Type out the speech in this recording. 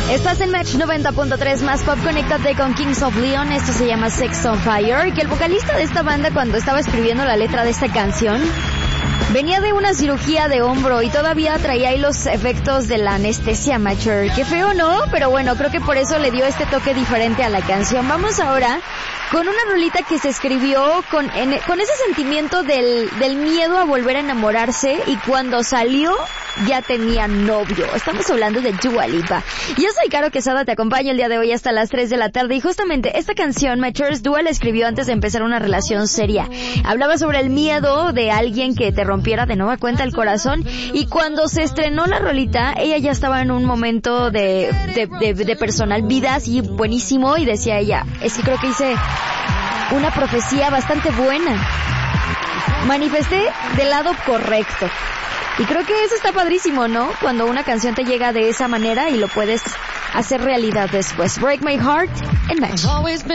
Estás en Match 90.3 más pop. Conéctate con Kings of Leon. Esto se llama Sex on Fire. Que el vocalista de esta banda, cuando estaba escribiendo la letra de esta canción, venía de una cirugía de hombro y todavía traía ahí los efectos de la anestesia mature. Qué feo, ¿no? Pero bueno, creo que por eso le dio este toque diferente a la canción. Vamos ahora con una rolita que se escribió con ese sentimiento del miedo a volver a enamorarse, y cuando salió ya tenía novio. Estamos hablando de Dua Lipa. Yo soy Caro Quesada, te acompaño el día de hoy hasta las 3 de la tarde, y justamente esta canción, Matures, Dua la escribió antes de empezar una relación seria. Hablaba sobre el miedo de alguien que te rompiera de nueva cuenta el corazón, y cuando se estrenó la rolita, ella ya estaba en un momento de personal vida así buenísimo, y decía ella, es que creo que hice una profecía bastante buena. Manifesté del lado correcto. Y creo que eso está padrísimo, ¿no? Cuando una canción te llega de esa manera y lo puedes hacer realidad después. Break My Heart en Match.